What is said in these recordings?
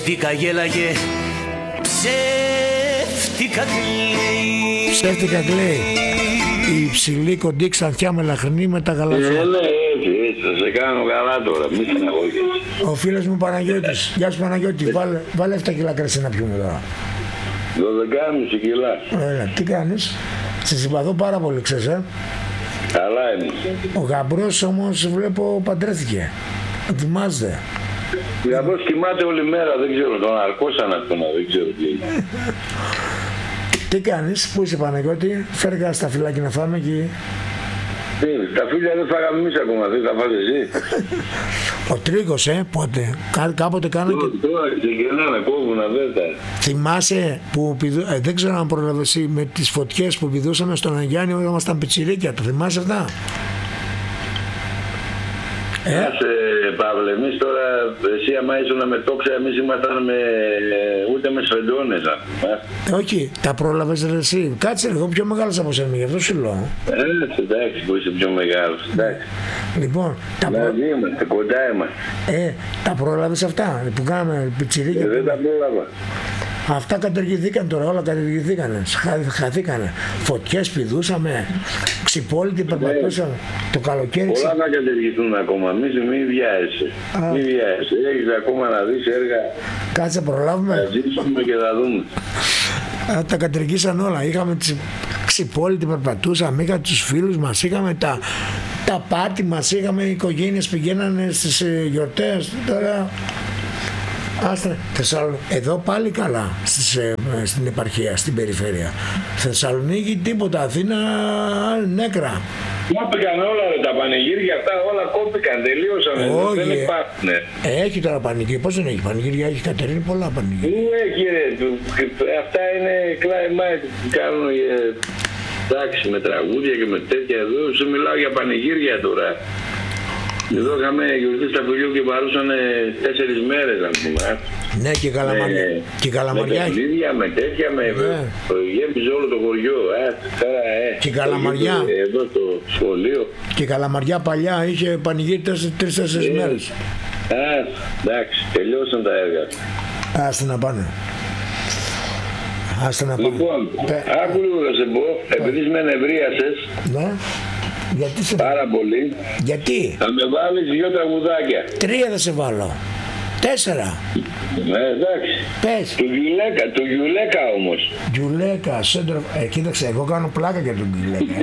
Ψεύτικα γέλαγε, ψεύτικα κλαίει. Ψεύτικα κλαίει. Η υψηλή κοντή ξανθιά μελαχρινή με τα γαλάζια. Ναι, έτσι, θα σε κάνω καλά τώρα, μη στεναχωριέσαι. Ο φίλος μου Παναγιώτης. Γεια σου Παναγιώτη, βάλε 7 κιλά κρασί να πιούμε τώρα. 12,5 κιλά. Έλα, τι κάνεις? Σε συμπαθώ πάρα πολύ, ξέρεις, Καλά είναι. Ο γαμπρός όμως βλέπω παντρέθηκε. Θυμάστε. Ο γαμπρός κοιμάται όλη μέρα, δεν ξέρω, τον αρκώσαν αυτόν, δεν ξέρω τι είναι. Τι κάνεις, πού είσαι Παναγιώτη? Φέρε κανένα σταφυλάκι να φάμε εκεί. Τα φίλια δεν φάγαμε εμείς ακόμα, δεν θα φας εσύ. Ο Τρίκος, πότε? Κάποτε κάνανε και... Τώρα ξεκινάμε, κόβουνα δέτα. Θυμάσαι που δεν ξέρω αν πρόλαβες εσύ με τις φωτιές που πηδούσαμε στον Αγιάννη όταν ήμασταν πιτσιρίκια. Το θυμάσαι αυτά? Παύλε, εμείς τώρα, εσύ άμα ήσουν με τόξα, εμείς ήμασταν ούτε με σφεντώνες. Όχι, τα πρόλαβες ρε εσύ. Κάτσε λίγο πιο μεγάλος από σένα, γι' αυτό σου λέω. Εντάξει, που είσαι πιο μεγάλος, εντάξει. Λοιπόν, είμαστε, κοντά είμαστε. τα πρόλαβες αυτά που κάναμε πιτσιρίκια? Δεν τα πρόλαβα. Αυτά καταργηθήκαν τώρα, όλα καταργηθήκανε, χαθήκανε. Φωτιές πηδούσαμε, ξυπόλυτοι περπατούσαμε το καλοκαίρι. Πολλά θα καταργηθούν ακόμα, μη βιάζεσαι. Μη βιάζεσαι, έχεις ακόμα να δεις έργα. Κάτσε προλάβουμε. Θα ζήσουμε και θα δούμε. Τα καταργήσαν όλα, είχαμε ξυπόλυτοι περπατούσαμε, είχαμε τους φίλους μας, είχαμε τα πάρτι μας, είχαμε οικογένειες πηγαίνανε στις γιορτές. Τώρα εδώ πάλι καλά στην επαρχία, στην περιφέρεια. Θεσσαλονίκη τίποτα, Αθήνα νέκρα. Κόπηκαν όλα τα πανηγύρια αυτά, όλα κόπηκαν, τελείωσαν. Όχι, δεν υπάρχουν. Έχει τώρα πανηγύρια, πώς δεν έχει πανηγύρια, έχει Κατερίνη πολλά πανηγύρια. Πού έχει ρε, αυτά είναι κλάιμάι που κάνουν εντάξει με τραγούδια και με τέτοια. Εδώ σου μιλάω για πανηγύρια τώρα. Εδώ είχαμε γιορτή στα φιλιού και παρούσαν 4 μέρες να θυμάσαι. Ναι, και Καλαμαριά. Με παιχνίδια, με τέτοια, γέμιζε όλο το χωριό. Και Καλαμαριά. Εδώ το σχολείο. Και Καλαμαριά παλιά είχε πανηγύρι 3-4 μέρες. Εντάξει, τελειώσαν τα έργα. Άστε να πάνε. Λοιπόν, άκου λίγο να σε πω, επειδή με ενευρίασες. Ναι. Γιατί πάρα πολύ. Γιατί? Θα με βάλεις 2 τραγουδάκια. 3 δεν σε βάλω. 4. Ναι, εντάξει. Πες. Του Γιουλέκα όμως. Γιουλέκα, σέντρο. Κοίταξε, εγώ κάνω πλάκα για τον Γιουλέκα.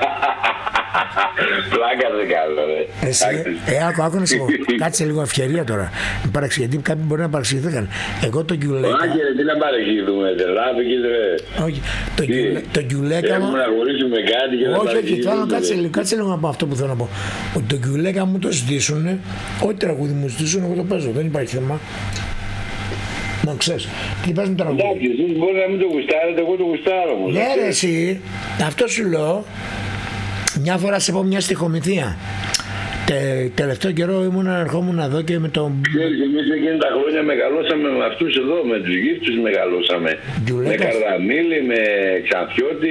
Πλάκα δεν κάνω, ρε. Εσύ, άκου να σου πω. Κάτσε λίγο ευκαιρία τώρα. Μην παραξηγηθεί, γιατί κάποιοι μπορεί να παραξηγηθήκαν. Εγώ τον Γιουλέκα. Άγγελε, τι να παρεξηγηθούμε, τρελάθηκες, ρε. Όχι, τον Γιουλέκα. Έχουμε να χωρίσουμε κάτι και να παρεξηγηθούμε. Όχι, κάτσε λίγο να πω αυτό που θέλω να πω. Ότι τον Γιουλέκα μου το ζητήσουν, ό,τι τραγούδι μου ζητήσουν, εγώ το παίζω. Δεν υπάρχει θέμα. Να ξέρεις, τι παίζουν τραγούδι. Εντάξει, εσείς μπορεί να μην το γουστάρετε, εγώ το γουστάρω όμως. Ναι ρε εσύ, αυτό σου λέω. Μια φορά σε πω μια στιχομηθεία. Τελευταίο καιρό ερχόμουν εδώ και με τον... Ξέρεις, εμείς εκείνη τα χρόνια μεγαλώσαμε με αυτούς εδώ, με τους γύφτους μεγαλώσαμε. Με Καρδαμίλη, με Ξανθιώτη,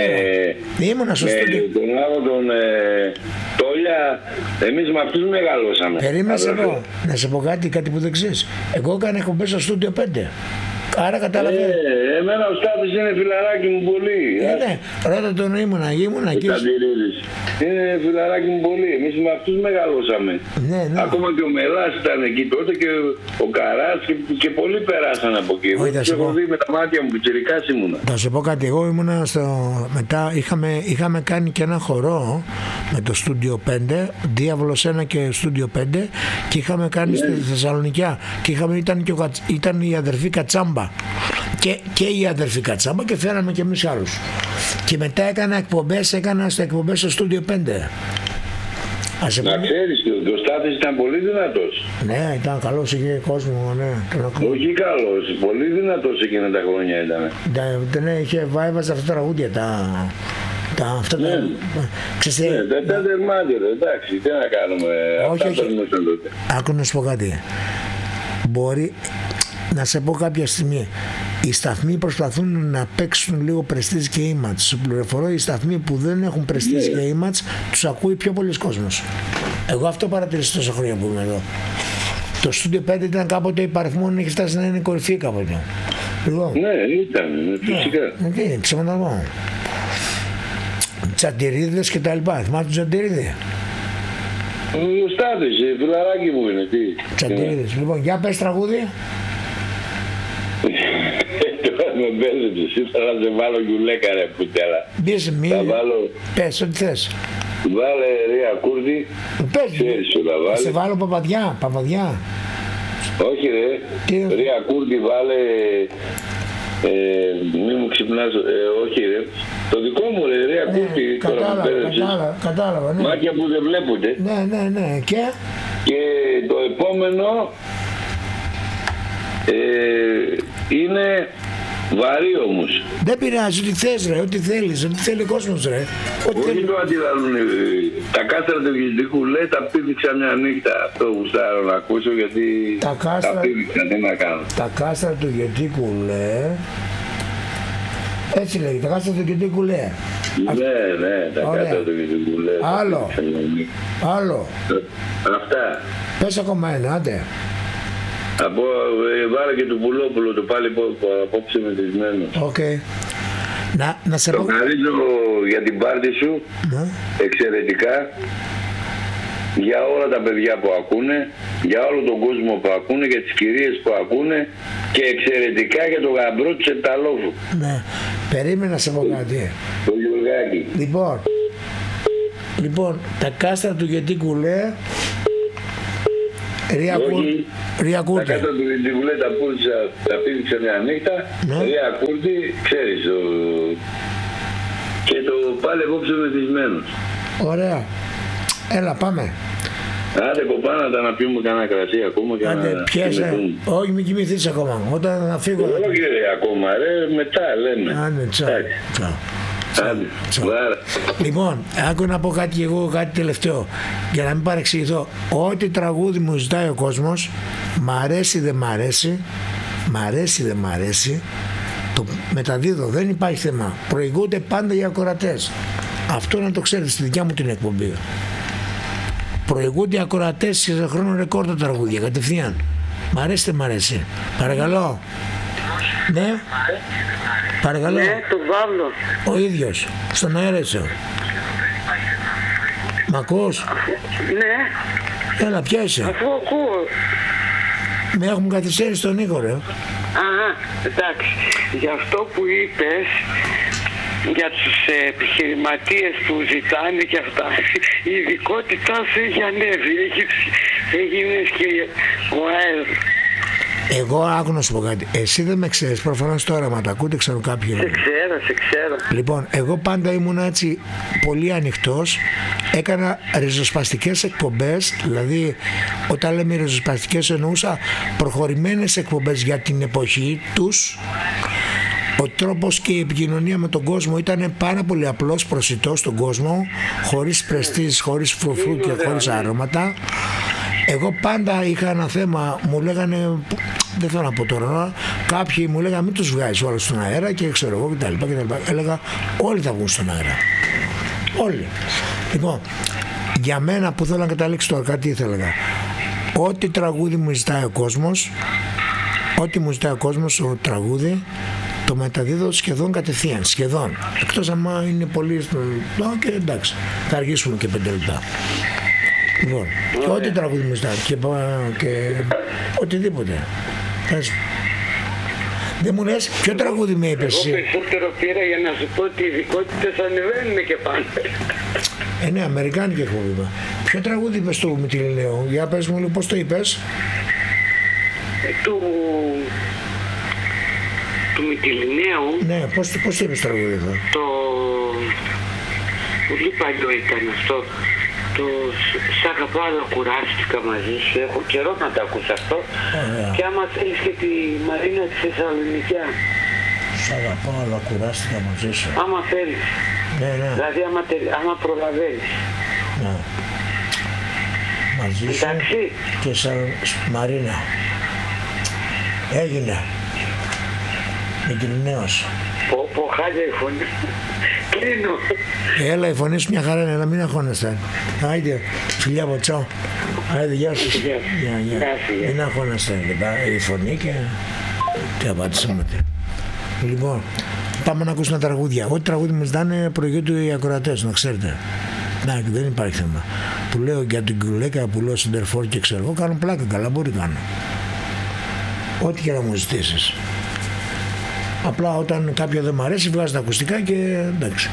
με τον άλλο τον Τόλια. Εμείς με αυτούς μεγαλώσαμε. Περίμενε να σε πω κάτι που δεν ξέρεις. Εγώ έκανα εκπομπές στο Στούντιο 5. Άρα κατάλαβε. Εμένα ο Στάθης είναι φιλαράκι μου πολύ. Ναι, ρώτα τον ήμουνα εκεί. Είναι φιλαράκι μου πολύ. Εμείς με αυτούς μεγαλώσαμε. Ναι. Ακόμα και ο Μελάς ήταν εκεί τότε και ο Καράς και πολλοί περάσαν από εκεί. Εγώ έχω δει με τα μάτια μου, πιτσιρικάς ήμουνα. Θα σου πω κάτι, εγώ ήμουνα μετά είχαμε κάνει και ένα χορό με το Στούντιο 5, Διάβολος 1 και Στούντιο 5 και είχαμε κάνει στη Θεσσαλονικιά και ήταν η αδερφή Κατσάμπα. Και η αδερφή Κατσάμπα και φέραμε και εμείς άλλους. Και μετά έκανα εκπομπές στο Στούντιο 5. Να ξέρεις, ο Στάθης ήταν πολύ δυνατός. Ναι, ήταν καλός, είχε κόσμο, ναι. Όχι καλός, πολύ δυνατός εκείνα τα χρόνια ήταν. Ναι, έβαζε αυτά τα τραγούδια, αυτά ναι. Τα τερμάτια, εντάξει, τι να κάνουμε. Όχι. Άκου να σου πω κάτι. Μπορεί να σε πω κάποια στιγμή, οι σταθμοί προσπαθούν να παίξουν λίγο πρεστίζ και image. Σου πληροφορώ, οι σταθμοί που δεν έχουν πρεστίζ και image τους ακούει πιο πολλοί κόσμος. Εγώ αυτό παρατηρήσω τόσα χρόνια που είμαι εδώ. Το Studio 5 ήταν κάποτε υπαριθμόν, είχε φτάσει να είναι κορυφή κάποτε. Λοιπόν, Ναι, ήταν, φυσικά. τι είναι, ξεματαγώ. Τσαντιρίδες και τα λοιπά. Θυμάστε τον Τσαντιρίδη? Ο Στάθης, φιλαράκι μου είναι, τι. Τσαντιρίδες. Λοιπόν, για πες τραγούδι. Τώρα με μπέλεψες, ήθελα να σε βάλω γιουλέκα ρε πουτέλα. Μπες μη, Θα βάλω, πες ό,τι θες. βάλε Ρία Κούρτη, Πες, ξέρεις σου θα θα σε βάλει. βάλω παπαδιά. Όχι ρε, Τι? Ρία Κούρτη βάλε, μη μου ξυπνάς, όχι ρε. Το δικό μου ρε, Ρία Κούρτη, τώρα με μπέλεψες. Κατάλαβα, ναι. Μάτια που δεν βλέπονται. Ναι, και Και το επόμενο είναι βαρύ όμως. δεν πειράζει, ό,τι θες ρε, ό,τι θέλεις, ό,τι θέλει ο κόσμος ρε. Ό,τι Όχι θέλει. το αντιλαλούν. Τα κάστρα του Γεντικού λέει τα πήδηξα μια νύχτα. Αυτό γουστάρω να ακούσω γιατί Τα κάστρα- τα πήδηξα, τι να κάνω. Τα κάστρα του Γετίκου λέει. Έτσι λέγει, τα κάστρα του Γετίκου λέει. Ναι, τα Ωραία. κάστρα του Γεντικού λέει. τα Άλλο. πήδηξα μια νύχτα. Άλλο, Αυτά. πες ακόμα ένα, άντε. Από βάλε και του Πουλόπουλου το πάλι απόψε μεθυσμένο. Οκ. Να σε Το πω. χαρίζω για την πάρτι σου Ναι. εξαιρετικά. Για όλα τα παιδιά που ακούνε, για όλο τον κόσμο που ακούνε, για τις κυρίες που ακούνε και εξαιρετικά για τον γαμπρό του Σεπταλόφου, Ναι, περίμενα να σε πω κάτι. το Γιουργάκη. Λοιπόν, τα κάστρα του Γετίκου λέει. Όχι, Ρία τα Κούρτη. κάτω του Γιουργούλε τα πήδηξα μια νύχτα, Ναι. Ρία Κούρτη, ξέρεις, και το πάλι απόψε μεθυσμένος. Ωραία. Έλα, πάμε. Άντε κοπάνατα να πιούμε κανένα κρασί ακόμα και Άντε, να πιέσε. κοιμηθούμε. Όχι, μην κοιμηθείς ακόμα. Όταν θα φύγω. Όχι ρε ακόμα ρε, μετά λέμε. Άντε, τσάου. Εντάξει. Τσάου. Άντε, Τσάου. βάρα. Λοιπόν, άκου να πω κάτι και εγώ, κάτι τελευταίο. Για να μην παρεξηγηθώ. Ό,τι τραγούδι μου ζητάει ο κόσμος, μ' αρέσει δεν μ' αρέσει, μ' αρέσει δεν μ' αρέσει, το μεταδίδω, δεν υπάρχει θέμα. Προηγούνται πάντα οι ακροατές. Αυτό να το ξέρετε στη δικιά μου την εκπομπή. Προηγούνται οι ακροατές σε χρόνο ρεκόρ τα τραγούδια, κατευθείαν. Μ' αρέσει δεν μ' αρέσει. Παρακαλώ. Ναι. Παρακαλώ. Ναι, τον Παύλο. Ο ίδιος. Στον αέρα είσαι. Μ' ακούς? Ναι, Έλα, ποια είσαι? αφού ακούω. Με έχουν καθυστερήσει στον Νίκο, ρε. Α, εντάξει. Για αυτό που είπες, για τους επιχειρηματίες που ζητάνε και αυτά, η ειδικότητά σου έχει ανέβει. Έγινες και ο ΑΕΛ. Εγώ άκου να σου πω κάτι. Εσύ δεν με ξέρεις, προφανώς τώρα μα τα ακούτε, ξέρω κάποιοι. Σε ξέρω. Λοιπόν, εγώ πάντα ήμουν έτσι πολύ ανοιχτός. Έκανα ριζοσπαστικές εκπομπές, δηλαδή όταν λέμε ριζοσπαστικές εννοούσα προχωρημένες εκπομπές για την εποχή τους. Ο τρόπος και η επικοινωνία με τον κόσμο ήταν πάρα πολύ απλός, προσιτός στον κόσμο, χωρίς πρεστίζ, χωρίς φρουφρού και χωρίς αρώματα. Εγώ πάντα είχα ένα θέμα, μου λέγανε, δεν θέλω να πω τώρα, κάποιοι μου λέγανε μην τους βγάζεις όλους στον αέρα και ξέρω εγώ κτλ. Έλεγα όλοι θα βγουν στον αέρα. Όλοι. Λοιπόν, για μένα που θέλω να καταλήξω τώρα κάτι ήθελα. Ό,τι τραγούδι μου ζητάει ο κόσμος, ό,τι μου ζητάει ο κόσμος, ο τραγούδι, το μεταδίδω σχεδόν κατευθείαν, σχεδόν. Εκτός άμα είναι πολύ και εντάξει, θα αργήσουμε και 5 λεπτά. Λοιπόν, και ό,τι τραγούδι μου ζητάει και οτιδήποτε. Πες. Δεν μου λες, ποιο τραγούδι με είπες Εγώ εσύ? περισσότερο πήρα για να σου πω ότι οι ειδικότητες ανεβαίνουν και πάνω. Ναι, αμερικάνικη εκπομπή. Ποιο τραγούδι είπες του Μητυλινέου? Για πες μου, πώς το είπες? Του Μητυλινέου, Ναι, πώς το είπες το τραγούδι εδώ? το... Πολύ παλιό ήταν αυτό. Το «Σ' αγαπώ αλλά κουράστηκα μαζί σου». Έχω καιρό να το ακούς αυτό. Ωραία. Και άμα θέλεις και τη Μαρίνα τη Θεσσαλονικιά. Σ' αγαπώ αλλά κουράστηκα μαζί σου. Άμα θέλεις. Ναι. Δηλαδή άμα προλαβαίνεις. Ναι. Μαζί σου Εντάξει. και σαν Μαρίνα. Έγινε. Μητυλινέος. Πω πω, χάλια η φωνή. Κλείνω. Έλα, η φωνή σου μια χαρά είναι, να μην αγχώνεσαι. Άιντε, φιλιά από τσάω. Άιντε, γεια σου. Γεια. Μην αγχώνεσαι, η φωνή και... Τι απάντησαμε. Λοιπόν, πάμε να ακούσουμε τραγούδια. Ό,τι τραγούδι μας δάνε προηγούνται οι ακροατές, να ξέρετε. Να, δεν υπάρχει θέμα. Που λέω για την κουλέκα που λέω Σεντερφόρ και ξέρω εγώ, κάνω πλάκα, καλά μπορεί να κάνω. Ό,τι και να μου ζητήσεις. Απλά όταν κάποιο δεν μ' αρέσει βγάζει τα ακουστικά και εντάξει.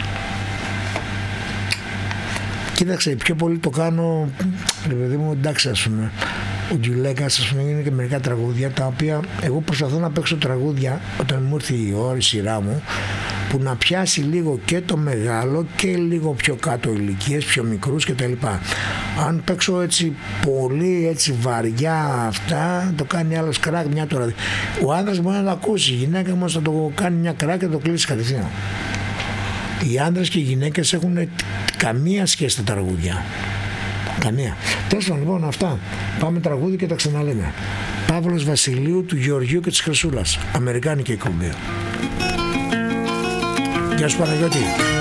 Κοίταξε, πιο πολύ το κάνω, ρε παιδί μου, εντάξει, ας πούμε. Ο Γκουλέκας, ας πούμε, είναι και μερικά τραγούδια τα οποία εγώ προσπαθώ να παίξω τραγούδια όταν μου έρθει η ώρα, η σειρά μου, που να πιάσει λίγο και το μεγάλο και λίγο πιο κάτω ηλικίες, πιο μικρούς κτλ. Αν παίξω έτσι πολύ έτσι βαριά αυτά, το κάνει άλλος κράκ μια τώρα. Ο άντρας μπορεί να το ακούσει, η γυναίκα όμως θα το κάνει μια κράκ και το κλείσει κατευθείαν. Οι άντρες και οι γυναίκες έχουν καμία σχέση τα τραγούδια. Καμία. Τέλος πάντων, λοιπόν, αυτά. Πάμε τραγούδι και τα ξαναλέμε. Παύλος Βασιλείου, του Γεωργίου και της Χρυσούλας. Αμερικάνικη εκπομπή. Γεια σου Παναγιώτη.